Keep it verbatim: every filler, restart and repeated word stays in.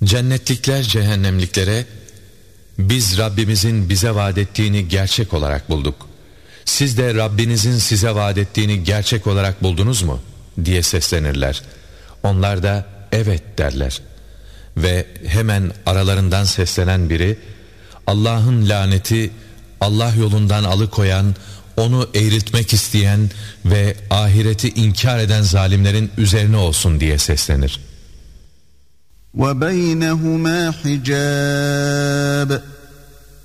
Cennetlikler cehennemliklere, biz Rabbimizin bize vaat ettiğini gerçek olarak bulduk. Siz de Rabbinizin size vaat ettiğini gerçek olarak buldunuz mu? diye seslenirler. Onlar da evet derler. Ve hemen aralarından seslenen biri, Allah'ın laneti, Allah yolundan alıkoyan, onu eğriltmek isteyen ve ahireti inkar eden zalimlerin üzerine olsun diye seslenir. وَبَيْنَهُمَا حِجَابٌ